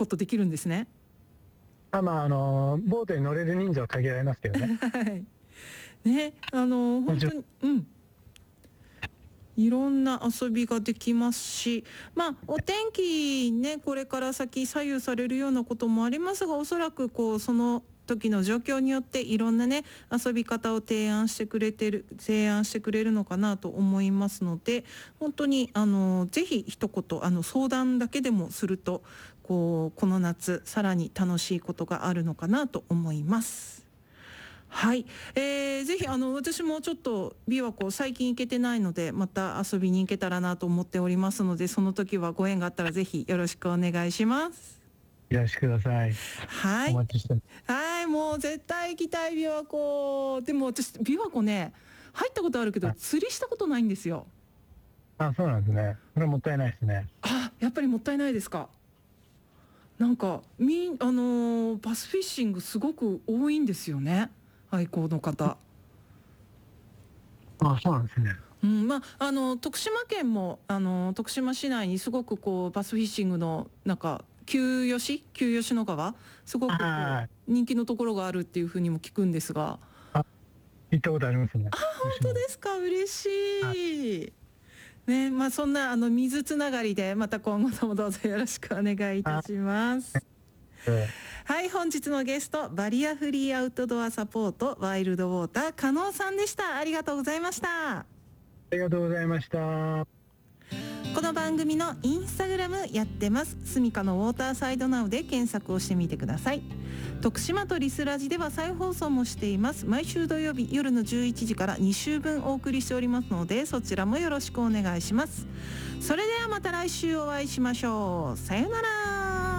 ことできるんですね。 ボートに乗れる人数は限られますけどね。 はいね、本当に、いろんな遊びができますし、お天気ね、これから先左右されるようなこともありますが、おそらくその時の状況によっていろんなね遊び方を提案してくれるのかなと思いますので、本当にぜひ一言相談だけでもするとこの夏さらに楽しいことがあるのかなと思います。はい、ぜひ私もちょっと琵琶湖最近行けてないので、また遊びに行けたらなと思っておりますので、その時はご縁があったらぜひよろしくお願いします。 いらしてください。 はい、 お待ちしてます。 はい、もう絶対行きたい琵琶湖。でも私琵琶湖ね入ったことあるけど釣りしたことないんですよ。 そうなんですね。これはもったいないですね。 やっぱりもったいないですか。なんかバスフィッシングすごく多いんですよね、愛好の方。 そうなんですね。 徳島県も徳島市内にすごくバスフィッシングのなんか旧吉野川すごく人気のところがあるっていうふうにも聞くんですが。 行ったことありますね。 本当ですか。嬉しいね。そんな水つながりでまた今後ともどうぞよろしくお願いいたします。はい、本日のゲストバリアフリーアウトドアサポートワイルドウォーター加納さんでした。ありがとうございました。 ありがとうございました。 この番組のインスタグラムやってます。スミカのウォーターサイドナウで検索をしてみてください。徳島とリスラジでは再放送もしています。毎週土曜日夜の11時から2週分お送りしておりますので、そちらもよろしくお願いします。それではまた来週お会いしましょう。さようなら。